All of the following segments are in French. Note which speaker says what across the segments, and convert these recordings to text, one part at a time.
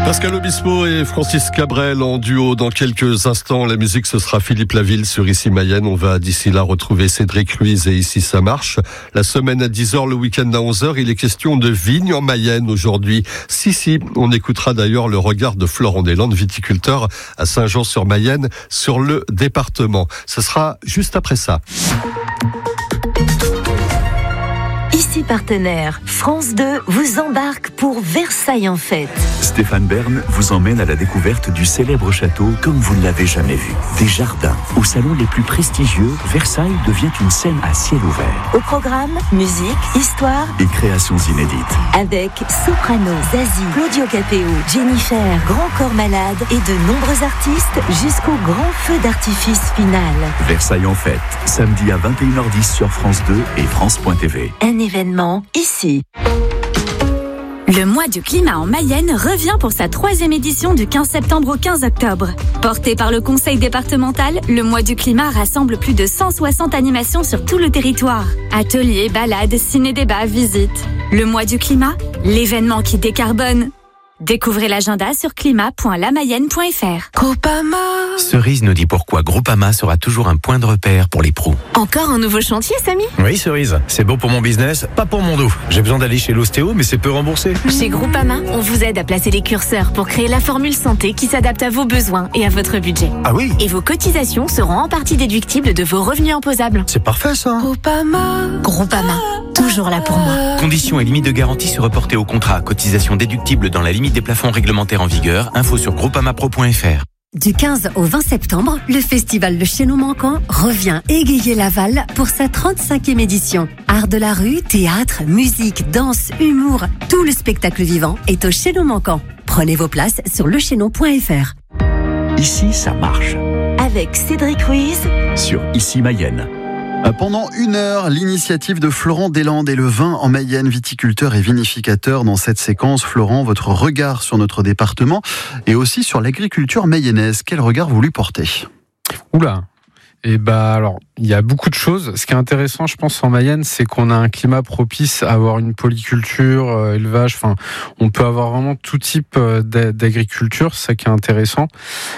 Speaker 1: Pascal Obispo et Francis Cabrel en duo dans quelques instants. La musique, ce sera Philippe Laville sur Ici Mayenne. On va d'ici là retrouver Cédric Ruiz et Ici ça marche. La semaine à 10h, le week-end à 11h, il est question de vignes en Mayenne aujourd'hui. Si, on écoutera d'ailleurs le regard de Florent Deslandes, viticulteur à Saint-Jean-sur-Mayenne, sur le département. Ce sera juste après ça.
Speaker 2: Ici Partenaire, France 2 vous embarque pour Versailles en fête.
Speaker 3: Stéphane Bern vous emmène à la découverte du célèbre château comme vous ne l'avez jamais vu. Des jardins, aux salons les plus prestigieux, Versailles devient une scène à ciel ouvert.
Speaker 2: Au programme, musique, histoire
Speaker 3: et créations inédites.
Speaker 2: Avec Soprano, Zazie, Claudio Capéo, Jennifer, Grand Corps Malade et de nombreux artistes jusqu'au grand feu d'artifice final.
Speaker 3: Versailles en fête, samedi à 21h10 sur France 2 et France.tv.
Speaker 2: Un événement ici.
Speaker 4: Le mois du climat en Mayenne revient pour sa 3e édition du 15 septembre au 15 octobre. Porté par le conseil départemental, le mois du climat rassemble plus de 160 animations sur tout le territoire. Ateliers, balades, ciné-débats, visites. Le mois du climat, l'événement qui décarbone. Découvrez l'agenda sur climat.lamayenne.fr.
Speaker 5: Groupama.
Speaker 6: Cerise nous dit pourquoi Groupama sera toujours un point de repère pour les pros.
Speaker 5: Encore un nouveau chantier, Samy ?
Speaker 6: Oui, Cerise, c'est bon pour mon business, pas pour mon dos. J'ai besoin d'aller chez l'ostéo, mais c'est peu remboursé.
Speaker 5: Chez Groupama, on vous aide à placer les curseurs pour créer la formule santé qui s'adapte à vos besoins et à votre budget.
Speaker 6: Ah oui ?
Speaker 5: Et vos cotisations seront en partie déductibles de vos revenus imposables.
Speaker 6: C'est parfait ça.
Speaker 5: Groupama, toujours là pour moi.
Speaker 6: Conditions et limites de garantie se reporter au contrat. Cotisation déductible dans la limite des plafonds réglementaires en vigueur. Info sur groupamapro.fr.
Speaker 7: Du 15 au 20 septembre, le festival Le Chaînon Manquant revient égayer Laval pour sa 35e édition. Art de la rue, théâtre, musique, danse, humour, tout le spectacle vivant est au Chaînon Manquant. Prenez vos places sur lechaînon.fr.
Speaker 3: Ici, ça marche.
Speaker 2: Avec Cédric Ruiz
Speaker 3: sur Ici Mayenne.
Speaker 8: Pendant 1 heure, l'initiative de Florent Deslandes et le vin en Mayenne, viticulteur et vinificateur. Dans cette séquence, Florent, votre regard sur notre département et aussi sur l'agriculture mayonnaise. Quel regard vous lui portez ?
Speaker 9: Oula. Et alors, il y a beaucoup de choses. Ce qui est intéressant, je pense, en Mayenne, c'est qu'on a un climat propice à avoir une polyculture, élevage. Enfin, on peut avoir vraiment tout type d'agriculture. C'est ça qui est intéressant.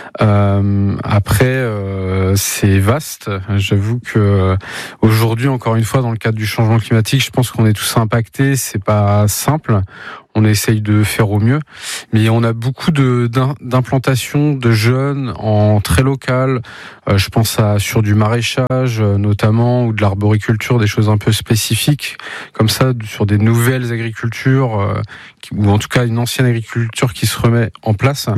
Speaker 9: Après, c'est vaste. J'avoue que aujourd'hui, encore une fois, dans le cadre du changement climatique, je pense qu'on est tous impactés. C'est pas simple. On essaye de faire au mieux, mais on a beaucoup d'implantations de jeunes en très local. Je pense sur du maraîchage notamment, ou de l'arboriculture, des choses un peu spécifiques comme ça, sur des nouvelles agricultures, ou en tout cas une ancienne agriculture qui se remet en place,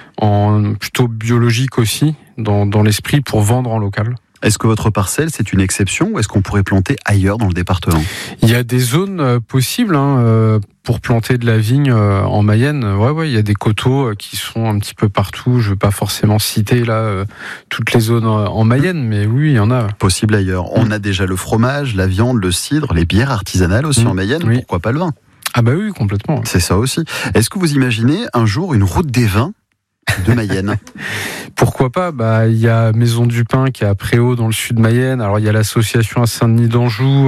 Speaker 9: en plutôt biologique aussi, dans l'esprit, pour vendre en local.
Speaker 8: Est-ce que votre parcelle, c'est une exception ou est-ce qu'on pourrait planter ailleurs dans le département ?
Speaker 9: Il y a des zones possibles pour planter de la vigne en Mayenne. Ouais, il y a des coteaux qui sont un petit peu partout. Je ne veux pas forcément citer là toutes les zones en Mayenne, mais oui, il y en a.
Speaker 8: Possible ailleurs. On a déjà le fromage, la viande, le cidre, les bières artisanales aussi en Mayenne. Oui. Pourquoi pas le vin ?
Speaker 9: Ah bah oui, complètement.
Speaker 8: C'est ça aussi. Est-ce que vous imaginez un jour une route des vins de Mayenne ?
Speaker 9: Pourquoi pas ? Il y a Maison du Pain qui est à Préau dans le sud de Mayenne. Alors il y a l'association à Saint-Denis d'Anjou,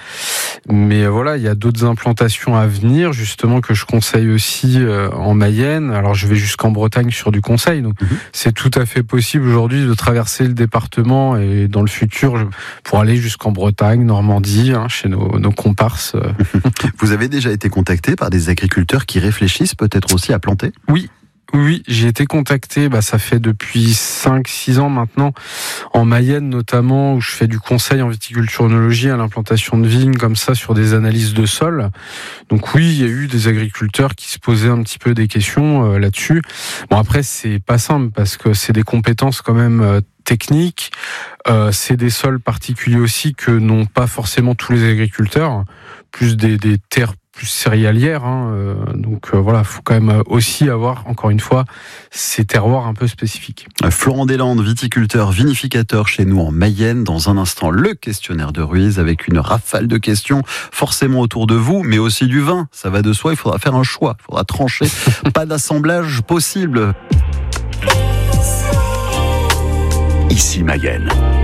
Speaker 9: mais voilà, il y a d'autres implantations à venir justement que je conseille aussi en Mayenne. Alors je vais jusqu'en Bretagne sur du conseil, donc c'est tout à fait possible aujourd'hui de traverser le département et dans le futur pour aller jusqu'en Bretagne, Normandie, chez nos comparses.
Speaker 8: Vous avez déjà été contacté par des agriculteurs qui réfléchissent peut-être aussi à planter ?
Speaker 9: Oui, j'ai été contacté, ça fait depuis 5-6 ans maintenant, en Mayenne notamment, où je fais du conseil en viticulture œnologie à l'implantation de vignes, comme ça, sur des analyses de sol. Donc oui, il y a eu des agriculteurs qui se posaient un petit peu des questions là-dessus. Bon, après, c'est pas simple, parce que c'est des compétences quand même techniques, c'est des sols particuliers aussi que n'ont pas forcément tous les agriculteurs, plus des terres plus céréalière, donc voilà, faut quand même aussi avoir, encore une fois, ces terroirs un peu spécifiques.
Speaker 8: Florent Deslandes, viticulteur, vinificateur chez nous en Mayenne. Dans un instant, le questionnaire de Ruiz avec une rafale de questions forcément autour de vous, mais aussi du vin. Ça va de soi, il faudra faire un choix, il faudra trancher. Pas d'assemblage possible.
Speaker 3: Ici Mayenne.